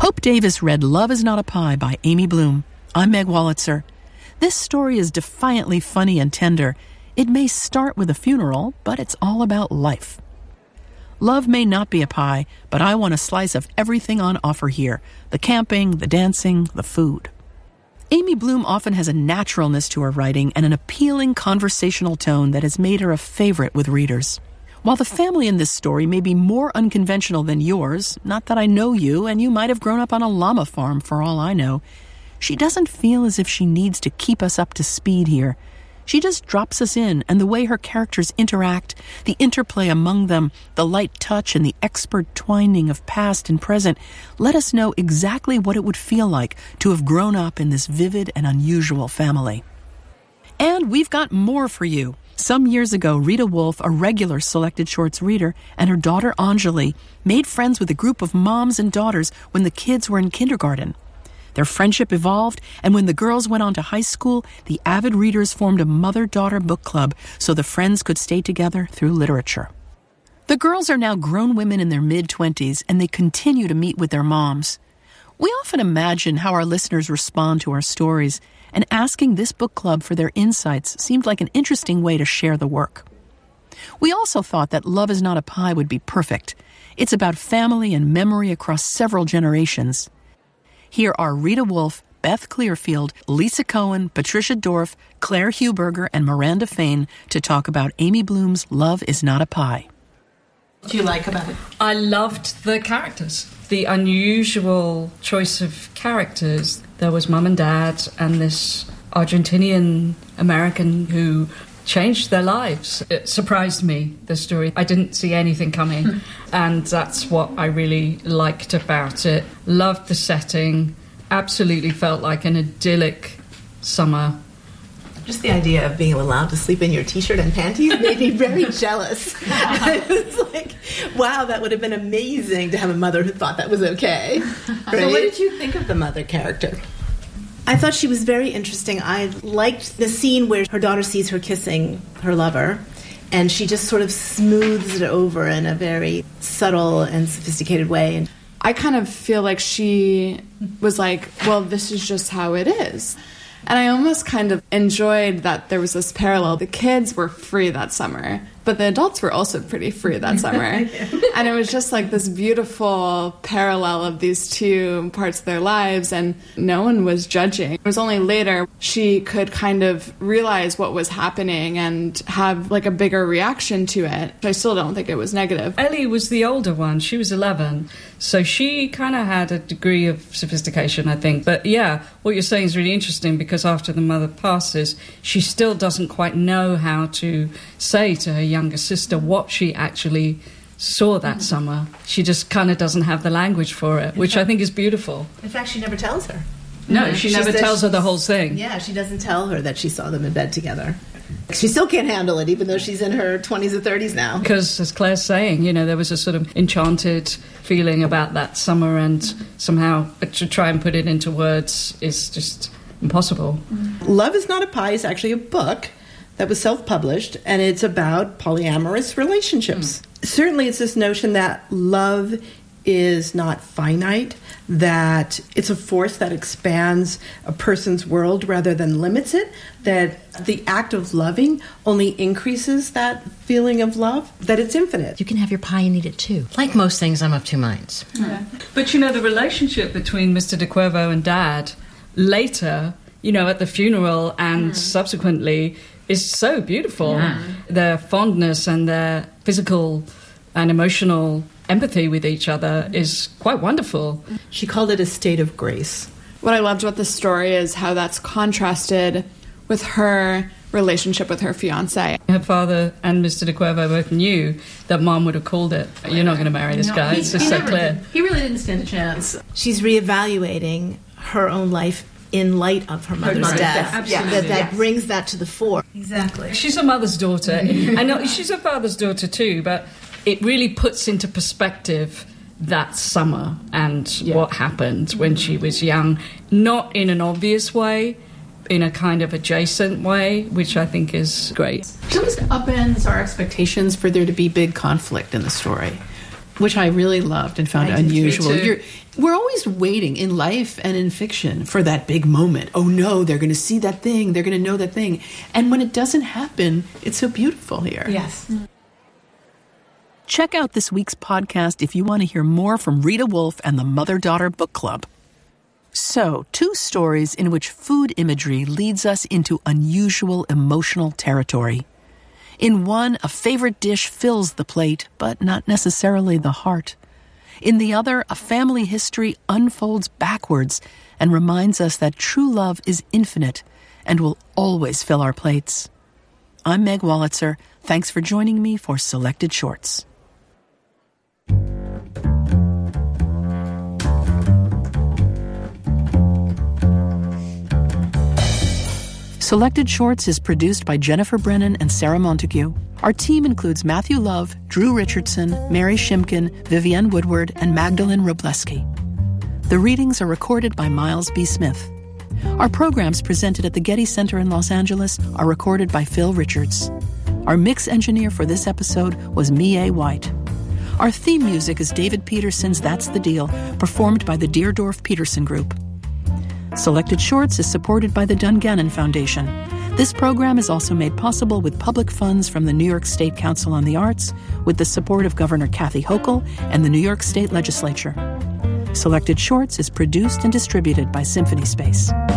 Hope Davis read Love is Not a Pie by Amy Bloom. I'm Meg Wolitzer. This story is defiantly funny and tender. It may start with a funeral, but it's all about life. Love may not be a pie, but I want a slice of everything on offer here. The camping, the dancing, the food. Amy Bloom often has a naturalness to her writing and an appealing conversational tone that has made her a favorite with readers. While the family in this story may be more unconventional than yours, not that I know you, and you might have grown up on a llama farm for all I know, she doesn't feel as if she needs to keep us up to speed here. She just drops us in, and the way her characters interact, the interplay among them, the light touch and the expert twining of past and present, let us know exactly what it would feel like to have grown up in this vivid and unusual family. And we've got more for you. Some years ago, Rita Wolf, a regular Selected Shorts reader, and her daughter Anjali made friends with a group of moms and daughters when the kids were in kindergarten. Their friendship evolved, and when the girls went on to high school, the avid readers formed a mother-daughter book club so the friends could stay together through literature. The girls are now grown women in their mid-20s, and they continue to meet with their moms. We often imagine how our listeners respond to our stories, and asking this book club for their insights seemed like an interesting way to share the work. We also thought that Love is Not a Pie would be perfect. It's about family and memory across several generations. Here are Rita Wolf, Beth Clearfield, Lisa Cohen, Patricia Dorff, Claire Huberger, and Miranda Fain to talk about Amy Bloom's Love is Not a Pie. What do you like about it? I loved the characters. The unusual choice of characters. There was mum and dad and this Argentinian American who changed their lives. It surprised me, the story. I didn't see anything coming, and that's what I really liked about it. Loved the setting. Absolutely felt like an idyllic summer. Just the idea of being allowed to sleep in your t-shirt and panties made me very jealous. It's like, wow, that would have been amazing to have a mother who thought that was okay. Right? So what did you think of the mother character? I thought she was very interesting. I liked the scene where her daughter sees her kissing her lover, and she just sort of smooths it over in a very subtle and sophisticated way. I kind of feel like she was like, well, this is just how it is. And I almost kind of enjoyed that there was this parallel. The kids were free that summer, but the adults were also pretty free that summer. And it was just like this beautiful parallel of these two parts of their lives, and no one was judging. It was only later she could kind of realize what was happening and have like a bigger reaction to it. I still don't think it was negative. Ellie was the older one. She was 11. So she kind of had a degree of sophistication, I think. But yeah, what you're saying is really interesting, because after the mother passes, she still doesn't quite know how to say to her younger sister what she actually saw that summer. She just kind of doesn't have the language for it, which I think is beautiful. In fact, she never tells her. No, she never tells her the whole thing. Yeah, she doesn't tell her that she saw them in bed together. She still can't handle it, even though she's in her 20s or 30s now. Because, as Claire's saying, you know, there was a sort of enchanted feeling about that summer, and somehow to try and put it into words is just impossible. Love is Not a Pie is actually a book that was self-published, and it's about polyamorous relationships. Certainly it's this notion that love is not finite, that it's a force that expands a person's world rather than limits it, that the act of loving only increases that feeling of love, that it's infinite. You can have your pie and eat it too. Like most things, I'm of two minds. Yeah. But, you know, the relationship between Mr. de Cuervo and Dad later, you know, at the funeral and subsequently is so beautiful. Yeah. Their fondness and their physical and emotional empathy with each other is quite wonderful. She called it a state of grace. What I loved about this story is how that's contrasted with her relationship with her fiancé. Her father and Mr. de Cuervo both knew that Mom would have called it, you're not going to marry this guy. It's just so clear. He really didn't stand a chance. She's reevaluating her own life in light of her mother's death. Absolutely. That brings that to the fore. Exactly. She's a mother's daughter. I know she's a father's daughter too, but it really puts into perspective that summer and what happened when she was young. Not in an obvious way, in a kind of adjacent way, which I think is great. It almost upends our expectations for there to be big conflict in the story. which I really loved and found I did unusual. too. We're always waiting in life and in fiction for that big moment. Oh no, they're going to see that thing. They're going to know that thing. And when it doesn't happen, it's so beautiful here. Yes. Check out this week's podcast if you want to hear more from Rita Wolf and the Mother-Daughter Book Club. So, 2 stories in which food imagery leads us into unusual emotional territory. In one, a favorite dish fills the plate, but not necessarily the heart. In the other, a family history unfolds backwards and reminds us that true love is infinite and will always fill our plates. I'm Meg Wolitzer. Thanks for joining me for Selected Shorts. Selected Shorts is produced by Jennifer Brennan and Sarah Montague. Our team includes Matthew Love, Drew Richardson, Mary Shimkin, Vivienne Woodward, and Magdalene Robleski. The readings are recorded by Miles B. Smith. Our programs presented at the Getty Center in Los Angeles are recorded by Phil Richards. Our mix engineer for this episode was Mie White. Our theme music is David Peterson's That's the Deal, performed by the Deerdorf Peterson Group. Selected Shorts is supported by the Dungannon Foundation. This program is also made possible with public funds from the New York State Council on the Arts, with the support of Governor Kathy Hochul and the New York State Legislature. Selected Shorts is produced and distributed by Symphony Space.